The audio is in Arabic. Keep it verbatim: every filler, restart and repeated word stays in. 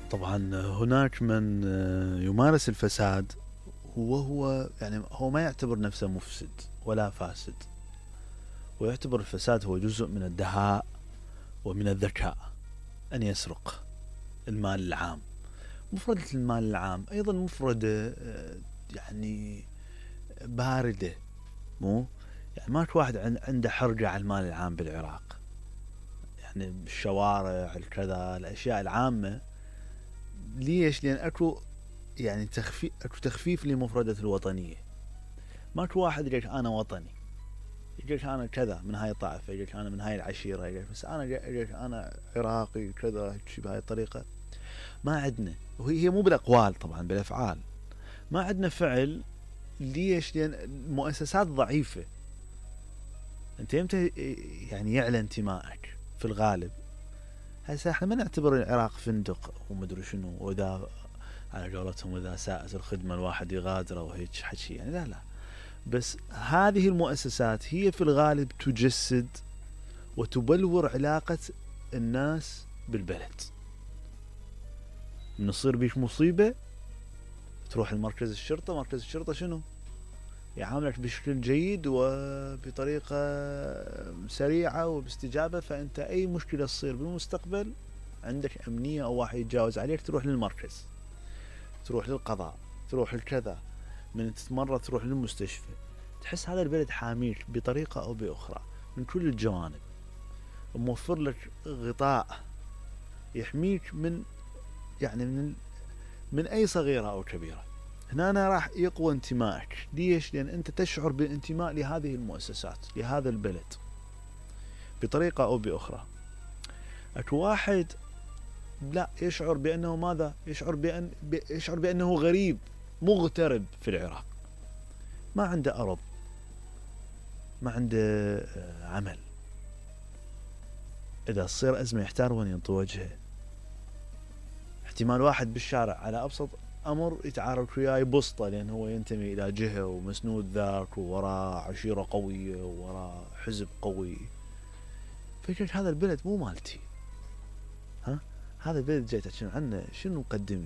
طبعا هناك من يمارس الفساد وهو يعني هو ما يعتبر نفسه مفسد ولا فاسد، ويعتبر الفساد هو جزء من الدهاء ومن الذكاء، أن يسرق المال العام. مفردة المال العام أيضا مفردة يعني باردة، مو يعني ماكو واحد عنده حرقة على المال العام بالعراق، يعني الشوارع الكذا الأشياء العامة. ليش؟ لأن أكو يعني تخفيف أكو تخفيف لمفردة الوطنية. ماكو واحد يقولك أنا وطني، يقولك أنا كذا من هاي الطائفة، يقولك أنا من هاي العشيرة، يقولك بس أنا يقولك أنا عراقي كذا بهاي الطريقة. ما عندنا، وهي هي مو بالأقوال طبعا، بالأفعال. ما عندنا فعل. ليش؟ لأن المؤسسات ضعيفة. أنت يمتى يعني يعلى انتمائك في الغالب؟ هسه احنا ما نعتبر العراق فندق ومدري شنو، وإذا على قولتهم إذا ساءت الخدمة الواحد يغادره وهيك حكي، يعني لا لا. بس هذه المؤسسات هي في الغالب تجسد وتبلور علاقة الناس بالبلد. من يصير بيك مصيبة تروح المركز الشرطة، مركز الشرطة شنو يعاملك بشكل جيد وبطريقة سريعة وباستجابة. فأنت أي مشكلة تصير بالمستقبل عندك أمنية أو واحد يتجاوز عليك تروح للمركز، تروح للقضاء، تروح لكذا، من تتمرض تروح للمستشفى. تحس هذا البلد حاميك بطريقة أو بأخرى من كل الجوانب، موفر لك غطاء يحميك من يعني من من أي صغيرة أو كبيرة. هنا أنا راح يقوى انتمائك. ليش؟ لأن أنت تشعر بالانتماء لهذه المؤسسات، لهذا البلد بطريقة أو بأخرى. أكو واحد لا يشعر بأنه ماذا؟ يشعر بأن يشعر بأنه غريب مغترب في العراق، ما عنده أرض، ما عنده عمل، إذا تصير أزمة يحتار وين ينطي وجهه. احتمال واحد بالشارع على أبسط أمر يتعارك وياه بسطة، لأن هو ينتمي إلى جهة ومسنود ذاك ووراء عشيرة قوية ووراء حزب قوي. فكرة هذا البلد مو مالتي، ها هذا البلد جاي تحكي عنه شنو مقدم